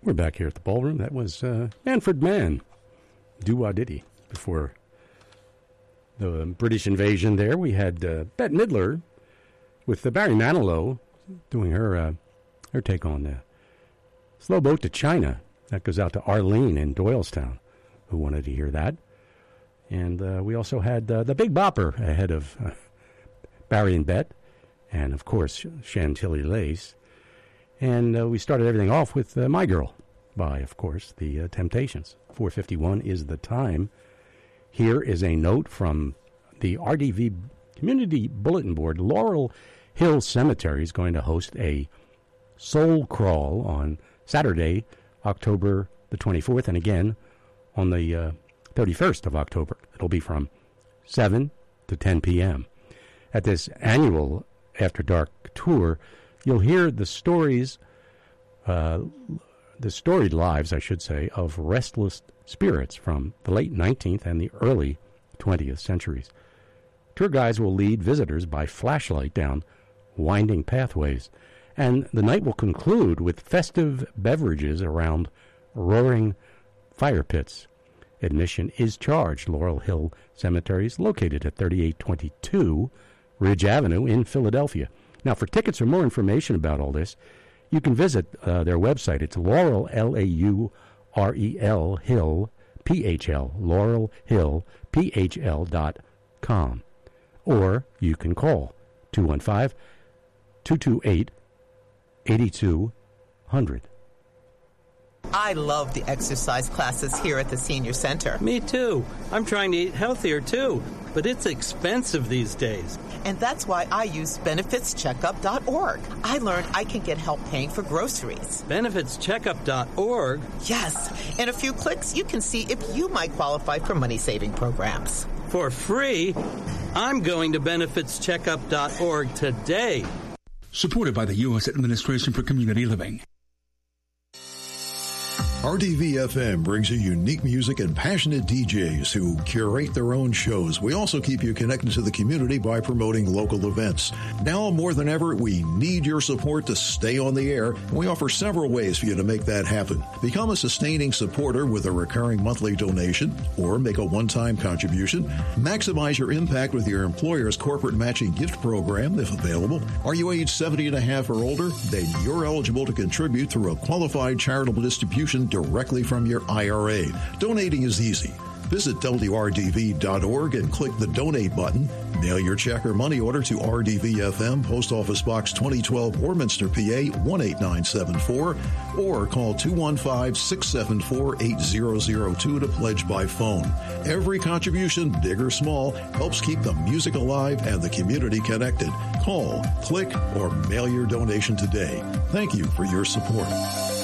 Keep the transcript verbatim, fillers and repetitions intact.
We're back here at the ballroom. That was uh, Manfred Mann, Do-Wah-Diddy. Before the British invasion there, we had uh, Bette Midler with the Barry Manilow doing her uh, her take on the Slow Boat to China. That goes out to Arlene in Doylestown, who wanted to hear that. And uh, we also had uh, the Big Bopper ahead of uh, Barry and Bette, and, of course, Chantilly Lace. And uh, we started everything off with uh, My Girl by, of course, the uh, Temptations. four fifty-one is the time. Here is a note from the R D V Community Bulletin Board. Laurel Hill Cemetery is going to host a soul crawl on Saturday, October the twenty-fourth, and again on the uh, thirty-first of October. It'll be from seven to ten p.m. At this annual After Dark tour, you'll hear the stories, uh, the storied lives, I should say, of restless spirits from the late nineteenth and the early twentieth centuries. Tour guides will lead visitors by flashlight down winding pathways, and the night will conclude with festive beverages around roaring fire pits. Admission is charged. Laurel Hill Cemetery is located at thirty-eight twenty-two Ridge Avenue in Philadelphia. Now, for tickets or more information about all this, you can visit uh, their website. It's Laurel, L A U R E L, Hill, P H L, Laurel Hill, P H L dot com. Or you can call two one five, two two eight, eight two zero zero. I love the exercise classes here at the Senior Center. Me too. I'm trying to eat healthier too, but it's expensive these days. And that's why I use benefits checkup dot org. I learned I can get help paying for groceries. benefits checkup dot org? Yes. In a few clicks, you can see if you might qualify for money-saving programs. For free? I'm going to benefits checkup dot org today. Supported by the U S Administration for Community Living. R D V F M brings you unique music and passionate D Js who curate their own shows. We also keep you connected to the community by promoting local events. Now more than ever, we need your support to stay on the air, and we offer several ways for you to make that happen. Become a sustaining supporter with a recurring monthly donation, or make a one-time contribution. Maximize your impact with your employer's corporate matching gift program, if available. Are you age seventy and a half or older? Then you're eligible to contribute through a qualified charitable distribution directly from your I R A. Donating is easy. Visit W R D V dot org and click the Donate button. Mail your check or money order to R D V F M, Post Office Box twenty twelve, Warminster, P A one eight nine seven four, or call two one five, six seven four, eight zero zero two to pledge by phone. Every contribution, big or small, helps keep the music alive and the community connected. Call, click, or mail your donation today. Thank you for your support.